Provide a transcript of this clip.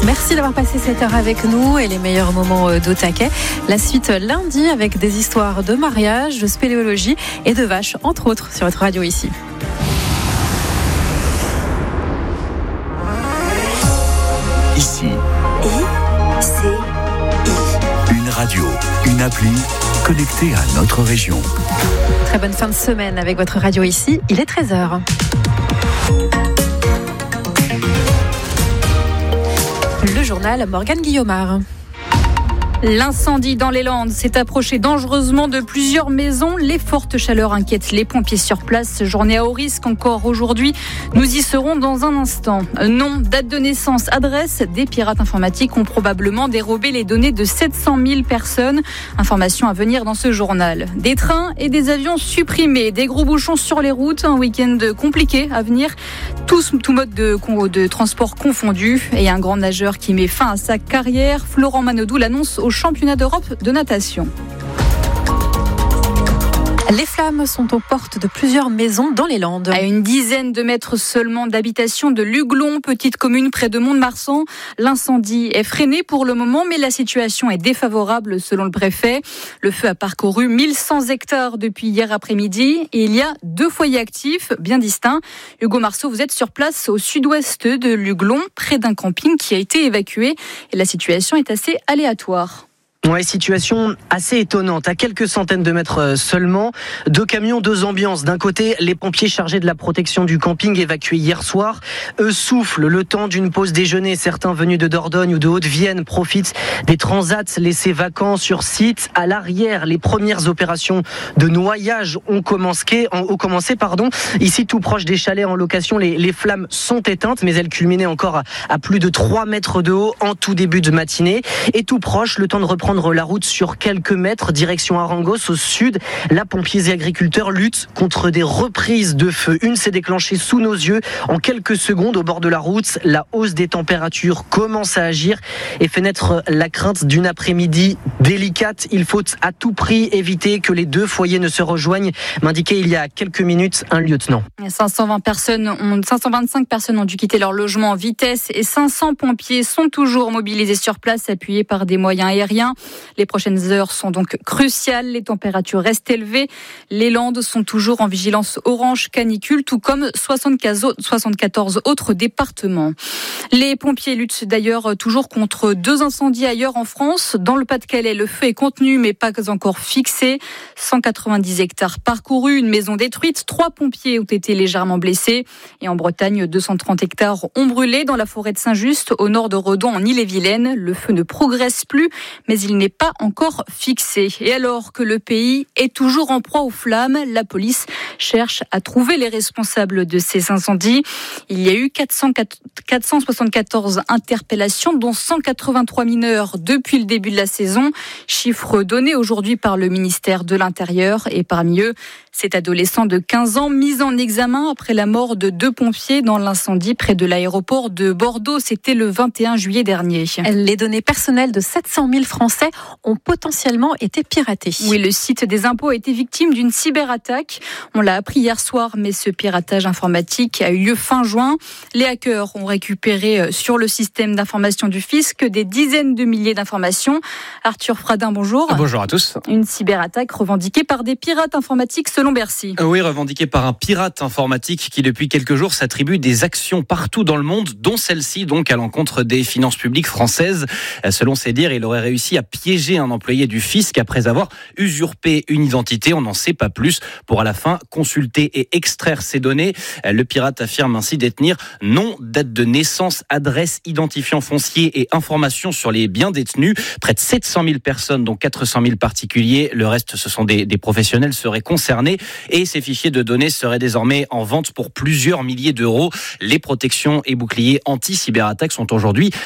Merci d'avoir passé cette heure avec nous et les meilleurs moments d'au taquet. La suite lundi avec des histoires de mariage, de spéléologie et de vaches, entre autres, sur votre radio ici. Ici. Une radio, une appli connectée à notre région. Très bonne fin de semaine avec votre radio ici. Il est 13h. Le journal Morgane Guillaumard. L'incendie dans les Landes s'est approché dangereusement de plusieurs maisons. Les fortes chaleurs inquiètent les pompiers sur place. Journée à haut risque encore aujourd'hui. Nous y serons dans un instant. Nom, date de naissance, adresse. Des pirates informatiques ont probablement dérobé les données de 700 000 personnes. Information à venir dans ce journal. Des trains et des avions supprimés. Des gros bouchons sur les routes. Un week-end compliqué à venir. Tout mode de transport confondu. Et un grand nageur qui met fin à sa carrière. Florent Manodou l'annonce au championnat d'Europe de natation. Les flammes sont aux portes de plusieurs maisons dans les Landes. À une dizaine de mètres seulement d'habitation de Luglon, petite commune près de Mont-de-Marsan. L'incendie est freiné pour le moment, mais la situation est défavorable selon le préfet. Le feu a parcouru 1100 hectares depuis hier après-midi et il y a 2 foyers actifs bien distincts. Hugo Marceau, vous êtes sur place au sud-ouest de Luglon, près d'un camping qui a été évacué et la situation est assez aléatoire. Ouais, situation assez étonnante. À quelques centaines de mètres seulement, 2 camions, 2 ambiances. D'un côté, les pompiers chargés de la protection du camping évacués hier soir. Eux soufflent le temps d'une pause déjeuner. Certains venus de Dordogne ou de Haute-Vienne profitent des transats laissés vacants sur site. À l'arrière, les premières opérations de noyage ont commencé. Ici, tout proche des chalets en location, les flammes sont éteintes, mais elles culminaient encore à plus de 3 mètres de haut en tout début de matinée. Et tout proche, le temps de reprendre la route sur quelques mètres, direction Arangos au sud. Là, pompiers et agriculteurs luttent contre des reprises de feu. Une s'est déclenchée sous nos yeux en quelques secondes au bord de la route. La hausse des températures commence à agir et fait naître la crainte d'une après-midi délicate. Il faut à tout prix éviter que les 2 foyers ne se rejoignent, m'indiquait il y a quelques minutes un lieutenant. 525 personnes ont dû quitter leur logement en vitesse et 500 pompiers sont toujours mobilisés sur place, appuyés par des moyens aériens. Les prochaines heures sont donc cruciales. Les températures restent élevées. Les Landes sont toujours en vigilance orange canicule, tout comme 74 autres départements. Les pompiers luttent d'ailleurs toujours contre 2 incendies ailleurs en France. Dans le Pas-de-Calais, le feu est contenu mais pas encore fixé. 190 hectares parcourus, une maison détruite. 3 pompiers ont été légèrement blessés. Et en Bretagne, 230 hectares ont brûlé dans la forêt de Saint-Just, au nord de Redon, en Ille-et-Vilaine. Le feu ne progresse plus, mais il n'est pas encore fixé. Et alors que le pays est toujours en proie aux flammes, la police cherche à trouver les responsables de ces incendies. Il y a eu 474 interpellations, dont 183 mineurs depuis le début de la saison. Chiffre donné aujourd'hui par le ministère de l'Intérieur. Et parmi eux, cet adolescent de 15 ans mis en examen après la mort de 2 pompiers dans l'incendie près de l'aéroport de Bordeaux. C'était le 21 juillet dernier. Les données personnelles de 700 000 Français ont potentiellement été piratées. Oui, le site des impôts a été victime d'une cyberattaque. On l'a appris hier soir, mais ce piratage informatique a eu lieu fin juin. Les hackers ont récupéré sur le système d'information du fisc des dizaines de milliers d'informations. Arthur Fradin, bonjour. Bonjour à tous. Une cyberattaque revendiquée par des pirates informatiques selon Bercy. Oui, revendiquée par un pirate informatique qui depuis quelques jours s'attribue des actions partout dans le monde, dont celle-ci donc à l'encontre des finances publiques françaises. Selon ses dires, il aurait réussi à piéger un employé du fisc après avoir usurpé une identité. On n'en sait pas plus pour à la fin consulter et extraire ces données. Le pirate affirme ainsi détenir nom, date de naissance, adresse, identifiant foncier et informations sur les biens détenus. Près de 700 000 personnes, dont 400 000 particuliers. Le reste, ce sont des professionnels seraient concernés et ces fichiers de données seraient désormais en vente pour plusieurs milliers d'euros. Les protections et boucliers anti-cyberattaques sont aujourd'hui